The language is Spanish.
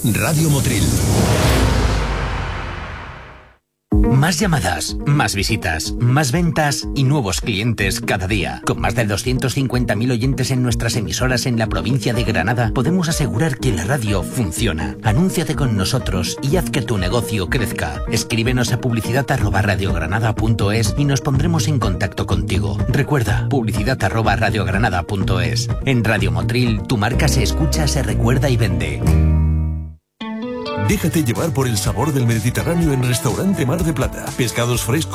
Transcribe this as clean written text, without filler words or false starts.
Radio Motril. Más llamadas, más visitas, más ventas y nuevos clientes cada día. Con más de 250.000 oyentes en nuestras emisoras en la provincia de Granada, podemos asegurar que la radio funciona. Anúnciate con nosotros y haz que tu negocio crezca. Escríbenos a publicidad@radiogranada.es y nos pondremos en contacto contigo. Recuerda, publicidad@radiogranada.es. En Radio Motril, tu marca se escucha, se recuerda y vende. Déjate llevar por el sabor del Mediterráneo en Restaurante Mar de Plata. Pescados frescos